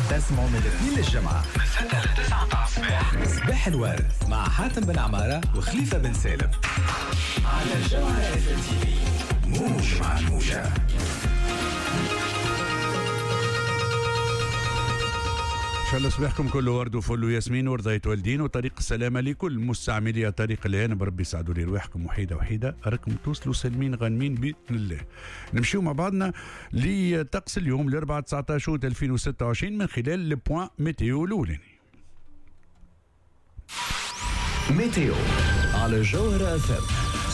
تسمعوا من الاثنين للجمعة من 6 ل 9 الصباح. صباح الورد مع حاتم بن عمارة وخليفة بن سالم على الجوهرة FMTV. موج مع الموجة. إن شاء الله صباحكم كله ورد وفل وياسمين ورضاية والدين وطريق السلامة لكل مستعملي طريق الآن. بربي يسعدوا لي رواحكم وحيدة وحيدة راكم توصلوا سالمين غانمين بإذن الله. نمشيو مع بعضنا لطقس اليوم الأربعاء 19 2026 من خلال البوان ميتيو الأولاني. ميتيو على الجوهرة FM.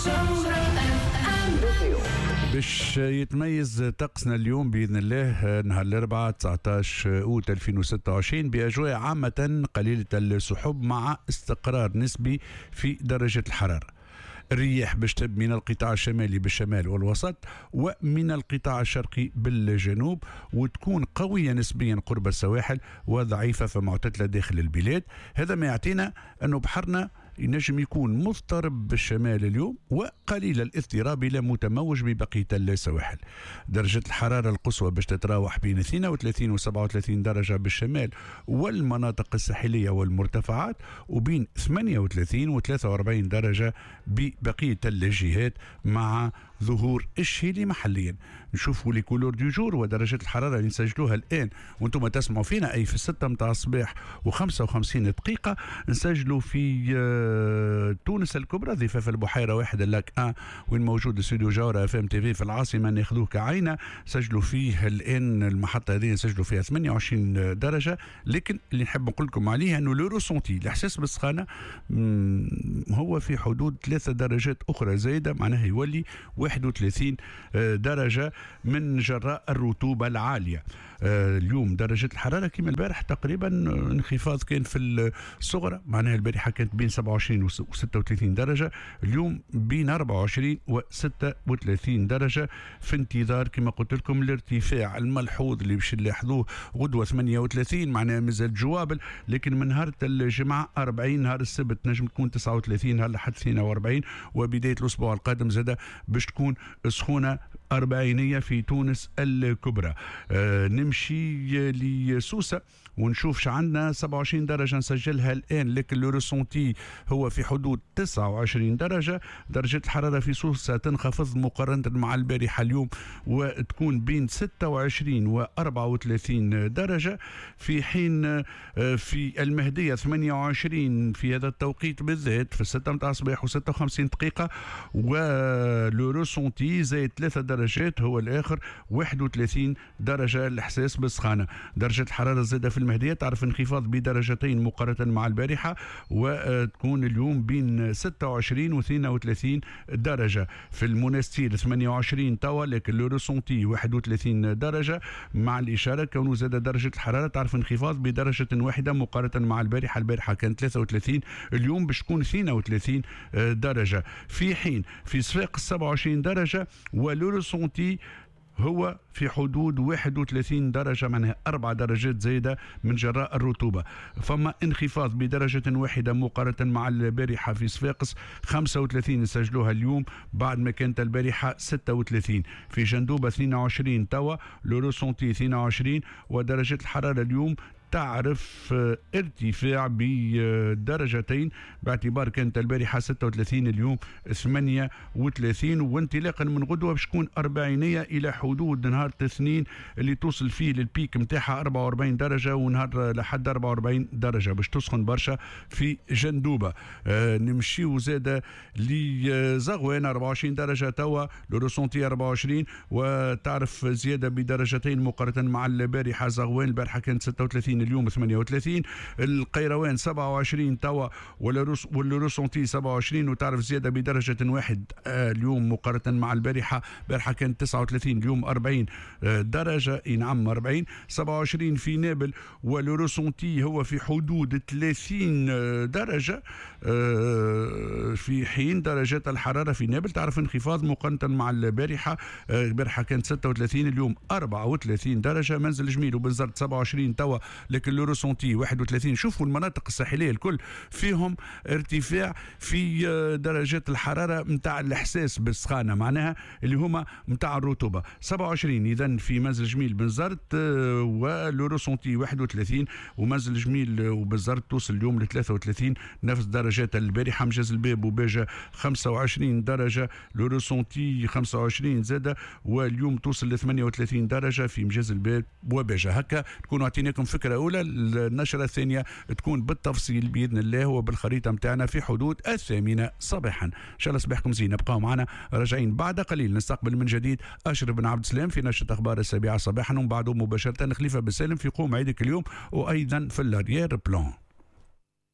باش يتميز طقسنا اليوم بإذن الله نهار الأربعاء 19 أوت 2026 بأجواء عامة قليلة السحب مع استقرار نسبي في درجة الحرارة. الرياح باش تب من القطاع الشمالي بالشمال والوسط ومن القطاع الشرقي بالجنوب، وتكون قوية نسبيا قرب السواحل وضعيفة فمعتدلة داخل البلاد. هذا ما يعطينا أنه بحرنا ينجم يكون مضطرب بالشمال اليوم وقليل الاضطراب إلى متموج ببقية السواحل. درجة الحرارة القصوى باش تتراوح بين 32 و 37 درجة بالشمال والمناطق الساحلية والمرتفعات، وبين 38 و 43 درجة ببقية الجهات مع ظهور الشيلي محليا. نشوفوا لي كولور دي جور ودرجة الحرارة اللي نسجلوها الآن وانتم تسمعوا فينا أي في 6 متاع الصباح و55 دقيقة. نسجلوا في تونس الكبرى ضفاف البحيرة 1 اللاك 1 وين موجود استوديو جوهرة FMTV في العاصمة ناخذوه كعينة. سجلوا فيه الآن المحطة هذه نسجلوا فيها 28 درجة، لكن اللي نحب نقول لكم عليه أنه لو روسونتي الإحساس بالسخانة هو في حدود 3 درجات أخرى زايدة، معناها يولي 31 درجة من جراء الرطوبة العالية. اليوم درجة الحرارة كما البارح تقريبا انخفاض كان في الصغرى، معناها البارحة كانت بين 27 و 36 درجة، اليوم بين 24 و 36 درجة في انتظار كما قلت لكم الارتفاع الملحوظ اللي باش نلاحظوه غدوة 38، معناها مازال جوابل، لكن من نهار الجمعة 40، نهار السبت نجم تكون 39، نهار الأحد 42، وبداية الأسبوع القادم زادة باش تكون سخونة 40 في تونس الكبرى. نمشي لسوسة ونشوف عندنا 27 درجة نسجلها الآن، لكن لو ريسونتي هو في حدود 29 درجة. درجة الحرارة في سوسة تنخفض مقارنة مع البارحة اليوم وتكون بين 26 و 34 درجة، في حين في المهدية 28 في هذا التوقيت بالذات في 6 متاع الصباح و56 دقيقة، ولو ريسونتي زايد 3 درجات هو الآخر 31 درجة الإحساس بالسخانة. درجة الحرارة زادة في المهدية تعرف انخفاض بدرجتين مقارنة مع البارحة وتكون اليوم بين 26 و 32 درجة. في المنستير 28 توا، لكن لو ريسونتي 31 درجة، مع الإشارة كونه زاد درجة الحرارة تعرف انخفاض بدرجة واحدة مقارنة مع البارحة. البارحة كانت 33، اليوم باش تكون 32 درجة. في حين في صفاقس 27 درجة ولو ريسونتي هو في حدود 31 درجة، معناها 4 درجات زايدة من جراء الرطوبة. فما انخفاض بدرجة واحدة مقارنة مع البارحة. في صفاقس 35 سجلوها اليوم بعد ما كانت البارحة 36. في جندوبة 22 توا، لو ريسونتي 22، ودرجة الحرارة اليوم تعرف ارتفاع بدرجتين باعتبار كانت البارحة 36 اليوم 38، وانطلاقا من غدوة باش تكون 40 إلى حدود نهار الاثنين اللي توصل فيه للبيك متاعها 44 درجة، ونهار لحد 44 درجة باش تسخن برشا في جندوبة. نمشيو زادة لزغوان 24 درجة توا، لو ريسونتي 24، وتعرف زيادة بدرجتين مقارنة مع البارحة. زغوان البارحة كانت 36 اليوم 38. القيروان 27 توا واللو ريسونتي 27، وتعرف زيادة بدرجة واحد اليوم مقارنة مع البارحة. البارحة كانت 39 اليوم 40 درجة، نعم 40. 27 في نابل واللو ريسونتي هو في حدود 30 درجة، في حين درجات الحرارة في نابل تعرف انخفاض مقارنة مع البارحة. البارحة كانت 36 اليوم 34 درجة. منزل جميل وبنزرت 27 توا، لكن لو روسونتي 31. شوفوا المناطق الساحليه الكل فيهم ارتفاع في درجات الحراره نتاع الاحساس بالسخانه، معناها اللي هما نتاع الرطوبه. 27 اذا في منزل جميل بنزرت، ولو روسونتي 31، ومنزل جميل وبنزرت توصل اليوم ل 33 نفس درجات البارحه. مجاز الباب وباجه 25 درجه، لو روسونتي 25 زاده، واليوم توصل ل 38 درجه في مجاز الباب وباجه. هكا تكونوا اعطيناكم فكره اولى. النشره الثانيه تكون بالتفصيل باذن الله وبالخريطه متاعنا في حدود 8 صباحا. ان شاء الله صباحكم زين. ابقوا معنا، راجعين بعد قليل نستقبل من جديد اشرف بن عبد السلام في نشره اخبار 7 صباحا، ومن بعده مباشره خليفه بن سالم في قوم عيدك اليوم، وايضا في الاريير بلان.